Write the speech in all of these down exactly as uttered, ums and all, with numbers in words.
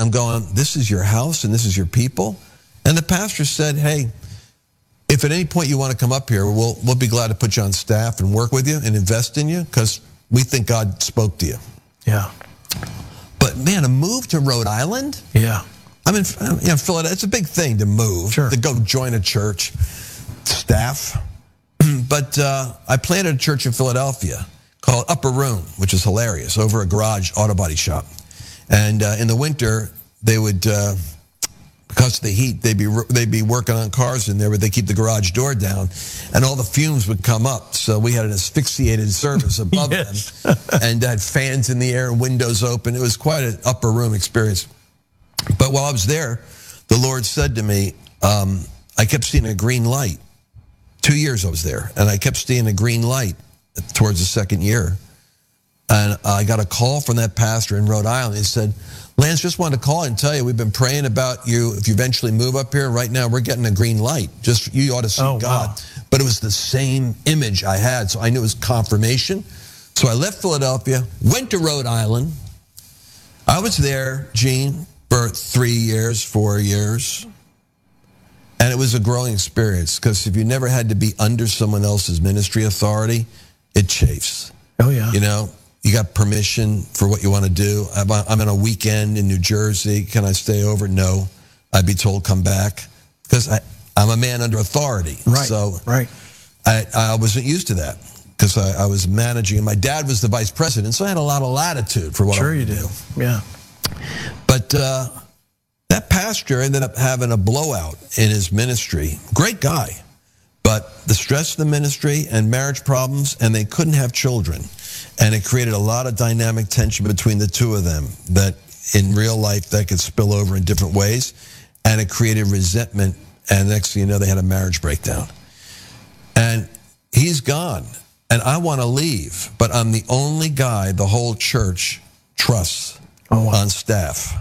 I'm going, this is your house and this is your people? And the pastor said, hey, if at any point you want to come up here, we'll, we'll be glad to put you on staff and work with you and invest in you because we think God spoke to you. Yeah. But man, a move to Rhode Island? Yeah. I mean, you know, Philadelphia, it's a big thing to move, sure. to go join a church, staff. But uh, I planted a church in Philadelphia called Upper Room, which is hilarious, over a garage auto body shop. And uh, in the winter, they would, uh, because of the heat, they'd be they'd be working on cars in there, but they keep the garage door down, and all the fumes would come up. So we had an asphyxiated service above yes. them, and had fans in the air, windows open. It was quite an Upper Room experience. But while I was there, the Lord said to me, um, I kept seeing a green light. Two years I was there, and I kept seeing a green light towards the second year. And I got a call from that pastor in Rhode Island. He said, Lance, just wanted to call and tell you, we've been praying about you. If you eventually move up here, right now we're getting a green light. Just, you ought to see oh, God. Wow. But it was the same image I had, so I knew it was confirmation. So I left Philadelphia, went to Rhode Island. I was there, Gene, for three years, four years. And it was a growing experience, because if you never had to be under someone else's ministry authority, it chafes. Oh, yeah. You know, you got permission for what you want to do. I'm, I'm on a weekend in New Jersey. Can I stay over? No. I'd be told, come back. Because I'm a man under authority. Right, so right. I, I wasn't used to that, because I, I was managing. And my dad was the vice president, so I had a lot of latitude for what sure I you do. Yeah. But uh, that pastor ended up having a blowout in his ministry. Great guy. But the stress of the ministry and marriage problems, and they couldn't have children. And it created a lot of dynamic tension between the two of them that in real life that could spill over in different ways. And it created resentment. And next thing you know, they had a marriage breakdown. And he's gone. And I want to leave. But I'm the only guy the whole church trusts oh, wow. on staff.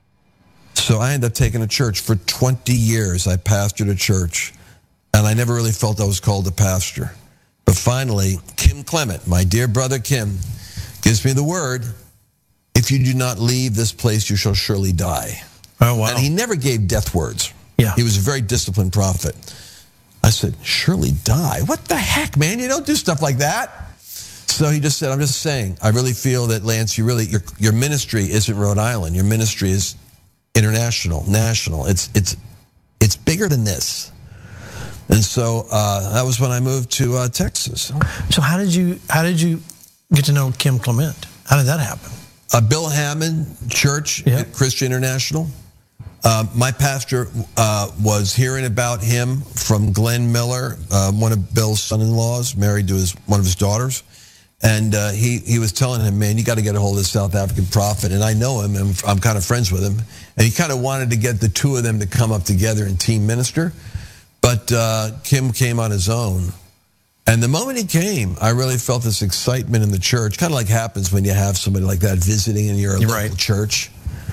So I ended up taking a church. For twenty years, I pastored a church. And I never really felt I was called to pastor. But finally, Kim Clement, my dear brother Kim, gives me the word, if you do not leave this place, you shall surely die. Oh, wow. And he never gave death words. Yeah. He was a very disciplined prophet. I said, surely die? What the heck, man? You don't do stuff like that. So he just said, I'm just saying, I really feel that, Lance, you really, your, your ministry isn't Rhode Island. Your ministry is international, national. It's, it's, it's bigger than this. And so uh, that was when I moved to uh, Texas. So how did you how did you get to know Kim Clement? How did that happen? Uh, Bill Hammond Church, yep. Christian International. Uh, my pastor uh, was hearing about him from Glenn Miller, uh, one of Bill's son-in-laws, married to his one of his daughters. And uh, he, he was telling him, man, you got to get a hold of this South African prophet. And I know him, and I'm kind of friends with him. And he kind of wanted to get the two of them to come up together and team minister. But uh, Kim came on his own. And the moment he came, I really felt this excitement in the church, kind of like happens when you have somebody like that visiting in your You're local right. church.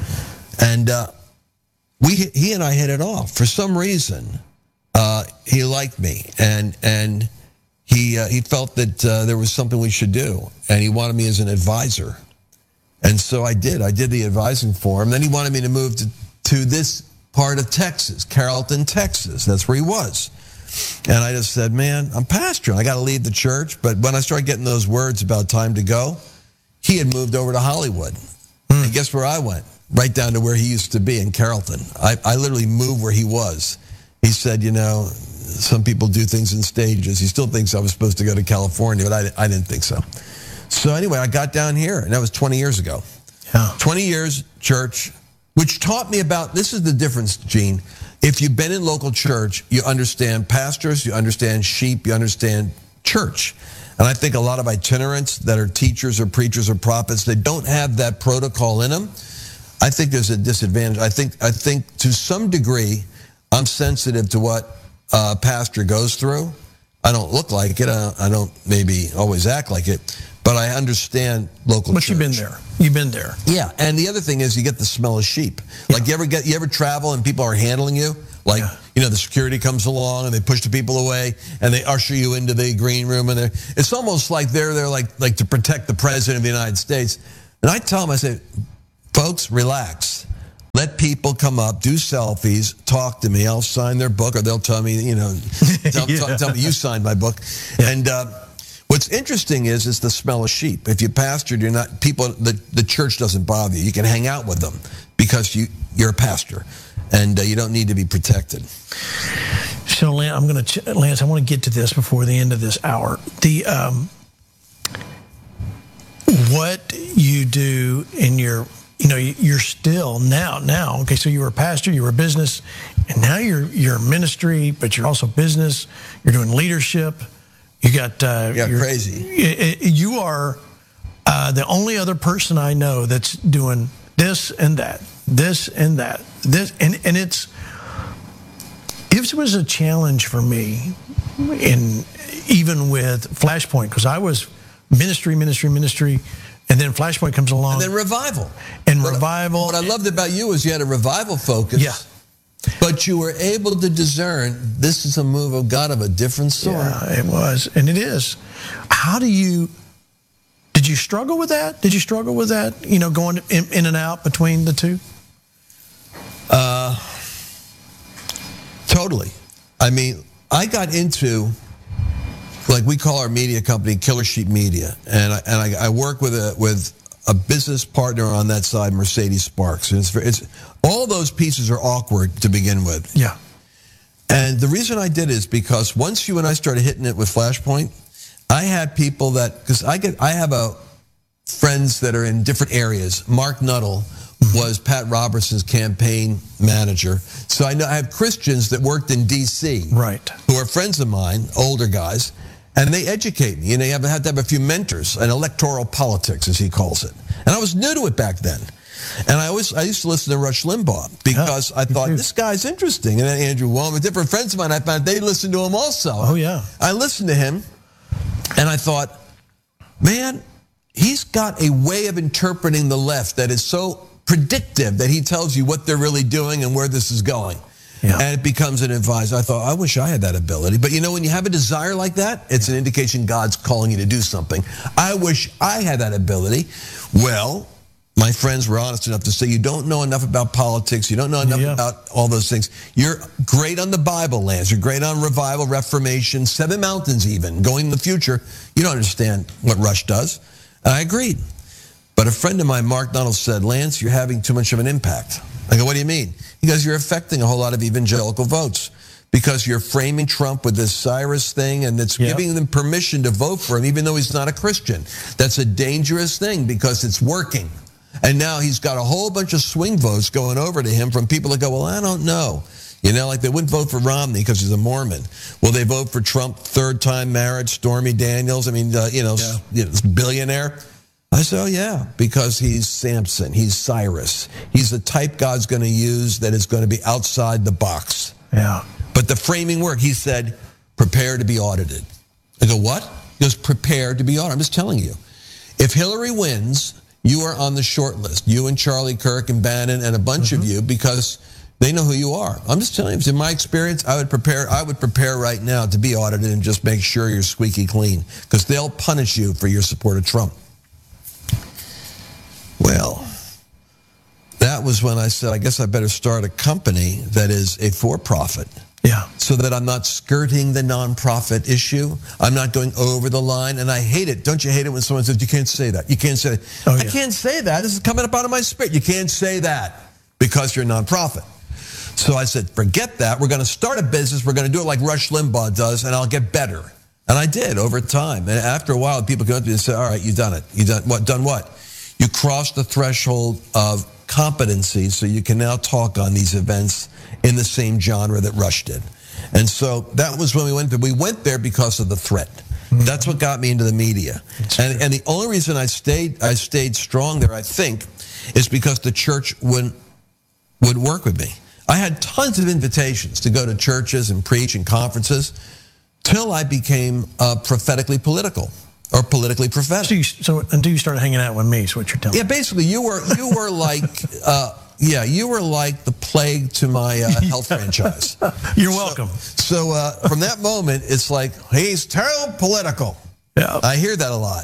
And uh, we, he and I hit it off. For some reason, uh, he liked me. And and he uh, he felt that uh, there was something we should do. And he wanted me as an advisor. And so I did. I did the advising for him. Then he wanted me to move to, to this part of Texas, Carrollton, Texas. That's where he was. And I just said, man, I'm pastoring. I got to leave the church. But when I started getting those words about time to go, he had moved over to Hollywood. Hmm. And guess where I went? Right down to where he used to be in Carrollton. I, I literally moved where he was. He said, you know, some people do things in stages. He still thinks I was supposed to go to California, but I, I didn't think so. So anyway, I got down here, and that was twenty years ago. Yeah. twenty years, church, which taught me about, this is the difference, Gene. If you've been in local church, you understand pastors, you understand sheep, you understand church. And I think a lot of itinerants that are teachers or preachers or prophets, they don't have that protocol in them. I think there's a disadvantage. I think I think to some degree, I'm sensitive to what a pastor goes through. I don't look like it. I, I don't maybe always act like it. But I understand local but church. But you've been there. You've been there. Yeah, and the other thing is you get the smell of sheep. Yeah. Like you ever get, you ever travel and people are handling you? Like, yeah. you know, the security comes along and they push the people away and they usher you into the green room. And they're, it's almost like they're there like, like to protect the president of the United States. And I tell them, I say, folks, relax. Let people come up, do selfies, talk to me. I'll sign their book, or they'll tell me, you know, tell, Yeah. tell, tell me you signed my book. And uh, what's interesting is is the smell of sheep. If you pastored, you're not people. The, the church doesn't bother you. You can hang out with them because you you're a pastor, and uh, you don't need to be protected. So, Lance, I'm going to Lance. I want to get to this before the end of this hour. The um, what you do in your, you know, you're still now now. Okay, so you were a pastor, you were a business, and now you're you're a ministry, but you're also business. You're doing leadership. You got uh, Yeah, you're- crazy. You are uh, the only other person I know that's doing this and that, this and that, this, and and it's. It was a challenge for me, in even with Flashpoint, because I was ministry, ministry, ministry, and then Flashpoint comes along. And then revival. And What I- revival. What I loved about you is you had a revival focus. Yeah. But you were able to discern this is a move of God of a different sort. Yeah, it was, and it is. How do you? Did you struggle with that? Did you struggle with that? You know, going in, in and out between the two. Uh, totally. I mean, I got into, like we call our media company Killer Sheep Media, and I, and I, I work with a with a business partner on that side, Mercedes Sparks. And it's, it's all those pieces are awkward to begin with. Yeah. And the reason I did is because once you and I started hitting it with Flashpoint, I had people that, because I get, I have a friends that are in different areas. Mark Nuttall was Pat Robertson's campaign manager. So I know I have Christians that worked in D C Right. who are friends of mine, older guys, and they educate me. And they have, have to have a few mentors in electoral politics, as he calls it. And I was new to it back then. And I always I used to listen to Rush Limbaugh because Yeah, I thought, too. this guy's interesting. And then Andrew Wallman, different friends of mine, I found they listened to him also. Oh, yeah. I listened to him, and I thought, man, he's got a way of interpreting the left that is so predictive that he tells you what they're really doing and where this is going. Yeah. And it becomes an advisor. I thought, I wish I had that ability. But you know, when you have a desire like that, it's an indication God's calling you to do something. I wish I had that ability. Well, my friends were honest enough to say, you don't know enough about politics. You don't know enough Yeah. about all those things. You're great on the Bible, Lance. You're great on revival, reformation, seven mountains even, going in the future. You don't understand what Rush does. And I agreed. But a friend of mine, Mark Nuttall, said, Lance, you're having too much of an impact. I go, what do you mean? He goes, you're affecting a whole lot of evangelical votes because you're framing Trump with this Cyrus thing, and it's Yeah. giving them permission to vote for him even though he's not a Christian. That's a dangerous thing because it's working. And now he's got a whole bunch of swing votes going over to him from people that go, well, I don't know. You know, like they wouldn't vote for Romney because he's a Mormon. Will they vote for Trump, third-time marriage, Stormy Daniels? I mean, uh, you know, Yeah. you know, billionaire. I said, oh, yeah, because he's Samson. He's Cyrus. He's the type God's going to use that is going to be outside the box. Yeah. But the framing work, he said, prepare to be audited. I go, what? He goes, prepare to be audited. I'm just telling you. If Hillary wins, you are on the short list. You and Charlie Kirk and Bannon and a bunch mm-hmm. of you, because they know who you are. I'm just telling you, in my experience, I would prepare I would prepare right now to be audited and just make sure you're squeaky clean, because they'll punish you for your support of Trump. Well, that was when I said, I guess I better start a company that is a for-profit. Yeah. So that I'm not skirting the nonprofit issue. I'm not going over the line. And I hate it. Don't you hate it when someone says, you can't say that. You can't say that. Oh, I yeah. can't say that. This is coming up out of my spirit. You can't say that because you're a nonprofit. So I said, forget that. We're going to start a business. We're going to do it like Rush Limbaugh does, and I'll get better. And I did over time. And after a while, people come up to me and say, all right, you've done it. You've done what? Done what? You crossed the threshold of competency, so you can now talk on these events in the same genre that Rush did. And so that was when we went there. We went there because of the threat. Mm-hmm. That's what got me into the media. And, and the only reason I stayed I stayed strong there, I think, is because the church would, would work with me. I had tons of invitations to go to churches and preach and conferences till I became uh, prophetically political. Or politically prophetic. So, you, so until you started hanging out with me, is what you're telling Yeah, me. basically, you were you were like uh, yeah, you were like the plague to my uh, health franchise. You're welcome. So, so uh, from that moment, it's like he's terrible political. Yeah. I hear that a lot.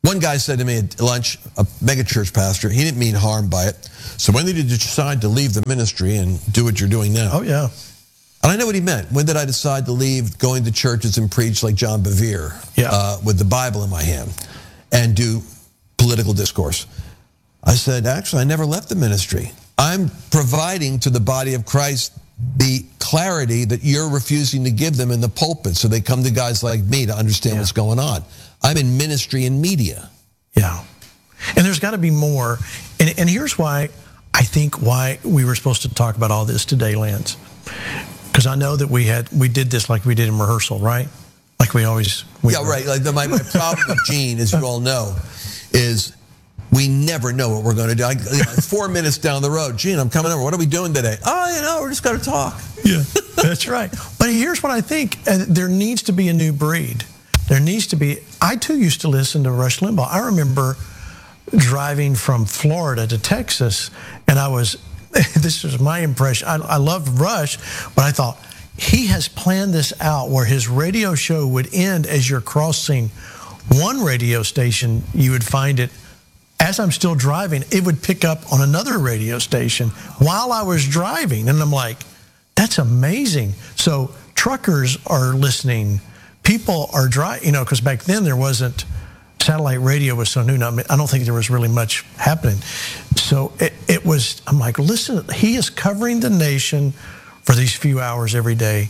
One guy said to me at lunch, a megachurch pastor, he didn't mean harm by it. So when did you decide to leave the ministry and do what you're doing now? Oh, yeah. And I know what he meant. When did I decide to leave going to churches and preach like John Bevere yeah. uh, with the Bible in my hand and do political discourse? I said, actually, I never left the ministry. I'm providing to the body of Christ the clarity that you're refusing to give them in the pulpit, so they come to guys like me to understand yeah. what's going on. I'm in ministry and media. Yeah. And there's got to be more. And, and here's why I think why we were supposed to talk about all this today, Lance. Because I know that we had we did this like we did in rehearsal, right? Like we always... We yeah, were. right. Like the, my, my problem with Gene, as you all know, is we never know what we're going to do. I, four minutes down the road, Gene, I'm coming over. What are we doing today? Oh, you know, we're just going to talk. Yeah, that's right. But here's what I think. Uh, there needs to be a new breed. There needs to be... I, too, used to listen to Rush Limbaugh. I remember driving from Florida to Texas, and I was... This was my impression. I, I loved Rush, but I thought, he has planned this out where his radio show would end as you're crossing one radio station. You would find it, as I'm still driving, it would pick up on another radio station while I was driving. And I'm like, that's amazing. So truckers are listening. People are driving, you know, because back then there wasn't, satellite radio was so new. Now, I don't think there was really much happening. So it, it was, I'm like, listen, he is covering the nation for these few hours every day.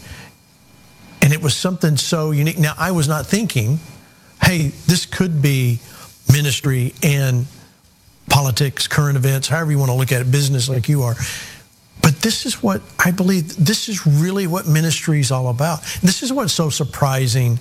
And it was something so unique. Now, I was not thinking, hey, this could be ministry and politics, current events, however you want to look at it, business like you are. But this is what I believe, this is really what ministry is all about. This is what's so surprising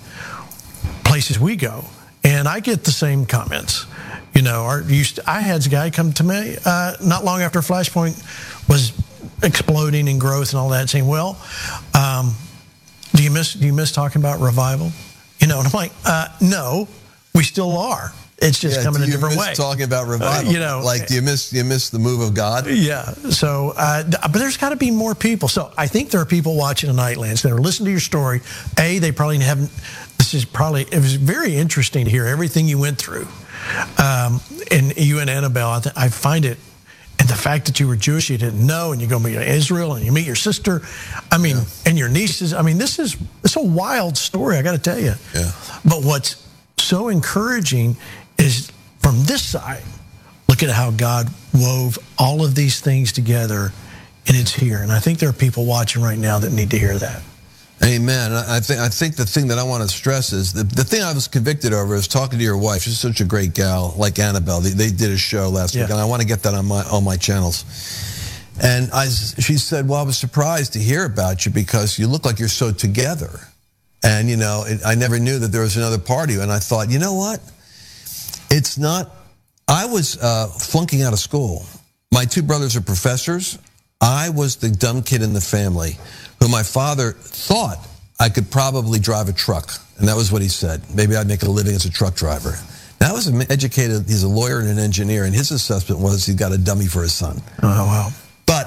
places we go. And I get the same comments. You know, our, used to, I had a guy come to me uh, not long after Flashpoint was exploding in growth and all that, saying, well, um, do you miss do you miss talking about revival? You know, and I'm like, uh, no, we still are. It's just yeah, coming a different miss way. Talking about revival, uh, you know, like do you miss do you miss the move of God? Yeah. So, uh, but there's got to be more people. So I think there are people watching tonight, Lance, that are listening to your story. A, they probably haven't. This is probably it was very interesting to hear everything you went through, um, and you and Annabelle. I, th- I find it, and the fact that you were Jewish, you didn't know, and you go meet Israel, and you meet your sister. I mean, yeah. and your nieces. I mean, this is it's a wild story. I got to tell you. Yeah. But what's so encouraging is from this side, look at how God wove all of these things together, and it's here. And I think there are people watching right now that need to hear that. Amen. I think I think the thing that I want to stress is the, the thing I was convicted over is talking to your wife. She's such a great gal, like Annabelle. They, they did a show last yeah. week, and I want to get that on my on my channels. And I, she said, well, I was surprised to hear about you because you look like you're so together. And, you know, it, I never knew that there was another part of you. And I thought, you know what? It's not, I was uh, flunking out of school. My two brothers are professors. I was the dumb kid in the family who my father thought I could probably drive a truck. And that was what he said. Maybe I'd make a living as a truck driver. Now, I was educated, he's a lawyer and an engineer, and his assessment was he got a dummy for his son. Oh, wow. But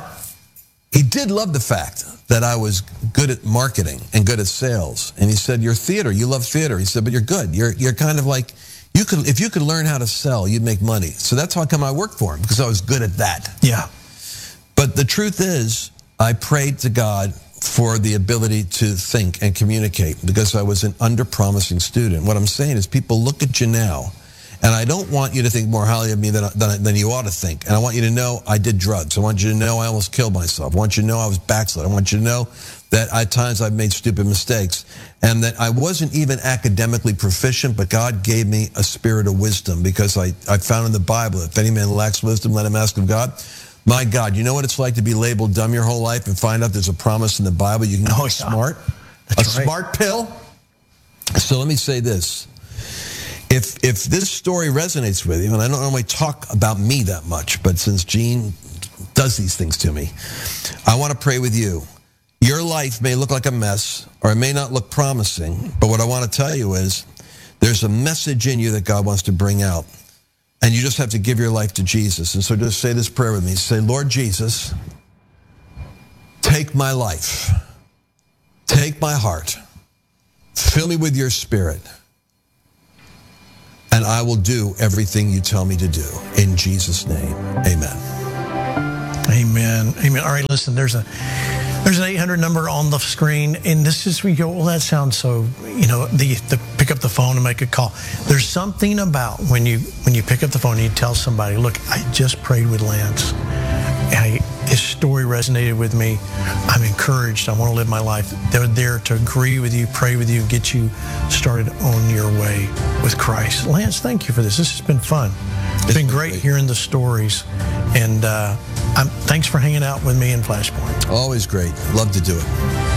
he did love the fact that I was good at marketing and good at sales. And he said, you're theater, you love theater. He said, but you're good. You're you're kind of like, you could if you could learn how to sell, you'd make money. So that's how come I worked for him, because I was good at that. Yeah. But the truth is, I prayed to God for the ability to think and communicate because I was an under-promising student. What I'm saying is people look at you now, and I don't want you to think more highly of me than, than, than you ought to think. And I want you to know I did drugs. I want you to know I almost killed myself. I want you to know I was backslid. I want you to know that at times I've made stupid mistakes and that I wasn't even academically proficient, but God gave me a spirit of wisdom because I, I found in the Bible, if any man lacks wisdom, let him ask of God. My God, you know what it's like to be labeled dumb your whole life and find out there's a promise in the Bible you can be oh, yeah. smart? That's a right. smart pill? So let me say this. If if this story resonates with you, and I don't normally talk about me that much, but since Gene does these things to me, I want to pray with you. Your life may look like a mess, or it may not look promising, but what I want to tell you is there's a message in you that God wants to bring out. And you just have to give your life to Jesus. And so just say this prayer with me. Say, Lord Jesus, take my life. Take my heart. Fill me with your spirit. and I will do everything you tell me to do. In Jesus' name, amen. Amen. Amen. All right, listen, there's a there's an eight hundred number on the screen, and this is we go, well, that sounds so, you know, the, the pick up the phone and make a call. There's something about when you when you pick up the phone and you tell somebody, look, I just prayed with Lance. I, his story resonated with me. I'm encouraged. I want to live my life. They're there to agree with you, pray with you, get you started on your way with Christ. Lance, thank you for this. This has been fun. It's been great hearing the stories. And uh, I'm, thanks for hanging out with me in Flashpoint. Always great. Love to do it.